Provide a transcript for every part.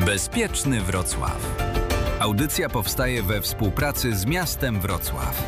Bezpieczny Wrocław. Audycja powstaje we współpracy z miastem Wrocław.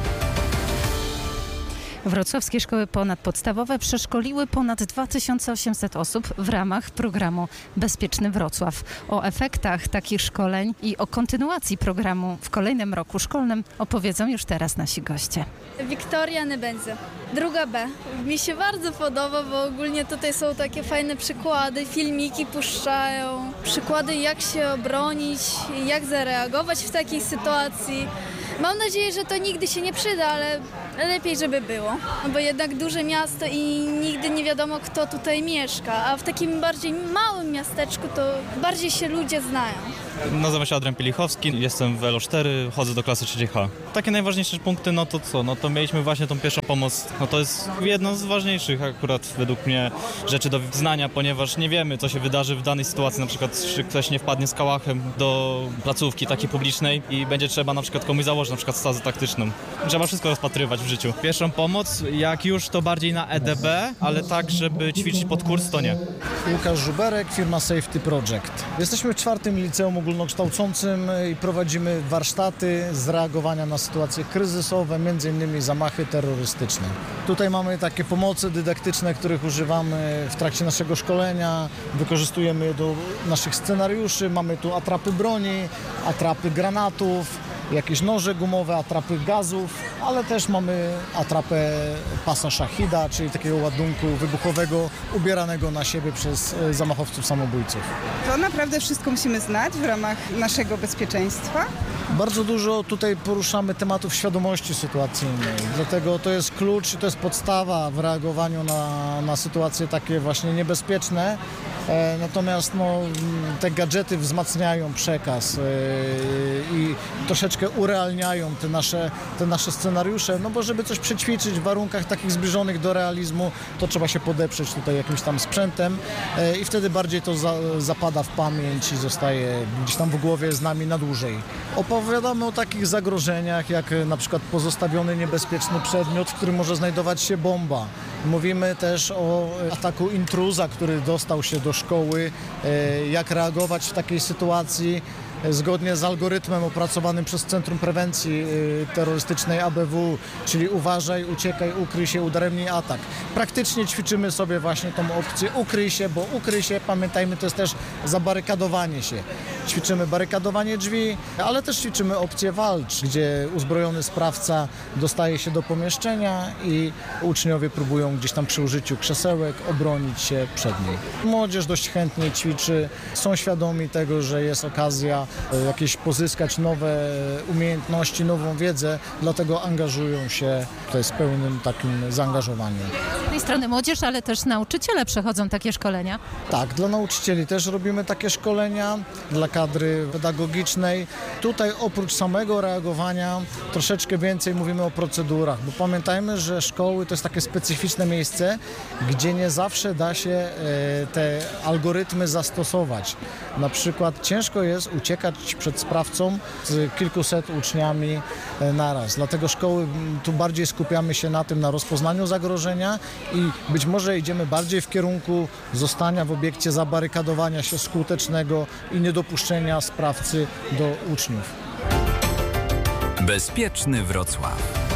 Wrocławskie szkoły ponadpodstawowe przeszkoliły ponad 2800 osób w ramach programu Bezpieczny Wrocław. O efektach takich szkoleń i o kontynuacji programu w kolejnym roku szkolnym opowiedzą już teraz nasi goście. Wiktoria Nebenza, druga B. Mi się bardzo podoba, bo ogólnie tutaj są takie fajne przykłady, filmiki puszczają, przykłady jak się obronić, jak zareagować w takiej sytuacji. Mam nadzieję, że to nigdy się nie przyda, ale lepiej, żeby było. Bo jednak duże miasto i nigdy nie wiadomo, kto tutaj mieszka, a w takim bardziej małym miasteczku to bardziej się ludzie znają. Nazywam się Adrian Pielichowski, jestem w LO4, chodzę do klasy 3H. Takie najważniejsze punkty, no to co? No to mieliśmy właśnie tą pierwszą pomoc. No to jest jedno z ważniejszych akurat według mnie rzeczy do znania, ponieważ nie wiemy, co się wydarzy w danej sytuacji. Na przykład, czy ktoś nie wpadnie z kałachem do placówki takiej publicznej i będzie trzeba na przykład komuś założyć na przykład stazę taktyczną. Trzeba wszystko rozpatrywać w życiu. Pierwszą pomoc, jak już to bardziej na EDB, ale tak, żeby ćwiczyć pod kurs, to nie. Łukasz Żuberek, firma Safety Project. Jesteśmy w 4. liceum ogólnokształcącym i prowadzimy warsztaty z reagowania na sytuacje kryzysowe, m.in. zamachy terrorystyczne. Tutaj mamy takie pomoce dydaktyczne, których używamy w trakcie naszego szkolenia. Wykorzystujemy je do naszych scenariuszy. Mamy tu atrapy broni, atrapy granatów, jakieś noże gumowe, atrapy gazów, ale też mamy atrapę pasa szachida, czyli takiego ładunku wybuchowego ubieranego na siebie przez zamachowców samobójców. To naprawdę wszystko musimy znać w ramach naszego bezpieczeństwa. Bardzo dużo tutaj poruszamy tematów świadomości sytuacyjnej, dlatego to jest klucz i to jest podstawa w reagowaniu na sytuacje takie właśnie niebezpieczne. Natomiast te gadżety wzmacniają przekaz i troszeczkę urealniają te nasze scenariusze, no bo żeby coś przećwiczyć w warunkach takich zbliżonych do realizmu, to trzeba się podeprzeć tutaj jakimś tam sprzętem i wtedy bardziej to zapada w pamięć i zostaje gdzieś tam w głowie z nami na dłużej. Opowiadamy o takich zagrożeniach, jak na przykład pozostawiony niebezpieczny przedmiot, w którym może znajdować się bomba. Mówimy też o ataku intruza, który dostał się do szkoły, jak reagować w takiej sytuacji zgodnie z algorytmem opracowanym przez Centrum Prewencji Terrorystycznej ABW, czyli uważaj, uciekaj, ukryj się, udaremnij atak. Praktycznie ćwiczymy sobie właśnie tą opcję ukryj się, bo ukryj się, pamiętajmy, to jest też zabarykadowanie się. Ćwiczymy barykadowanie drzwi, ale też ćwiczymy opcję walcz, gdzie uzbrojony sprawca dostaje się do pomieszczenia i uczniowie próbują gdzieś tam przy użyciu krzesełek obronić się przed niej. Młodzież dość chętnie ćwiczy, są świadomi tego, że jest okazja jakieś pozyskać nowe umiejętności, nową wiedzę, dlatego angażują się tutaj z pełnym takim zaangażowaniem. Z tej strony młodzież, ale też nauczyciele przechodzą takie szkolenia. Tak, dla nauczycieli też robimy takie szkolenia, dla kadry pedagogicznej. Tutaj oprócz samego reagowania troszeczkę więcej mówimy o procedurach, bo pamiętajmy, że szkoły to jest takie specyficzne miejsce, gdzie nie zawsze da się te algorytmy zastosować. Na przykład ciężko jest uciekać przed sprawcą z kilkuset uczniami naraz. Dlatego szkoły tu bardziej skupiamy się na tym, na rozpoznaniu zagrożenia i być może idziemy bardziej w kierunku zostania w obiekcie, zabarykadowania się skutecznego i niedopuszczenia sprawcy do uczniów. Bezpieczny Wrocław.